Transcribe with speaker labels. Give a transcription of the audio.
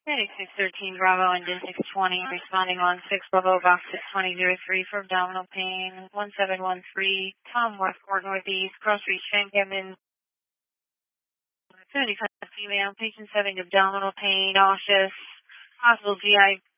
Speaker 1: 9613 Bravo, engine 620, responding on 6 Bravo, box 62003 for abdominal pain. 1713 Tom West Court Northeast, Cross Street, Shankham, 75 female, patient having abdominal pain, nauseous, possible GI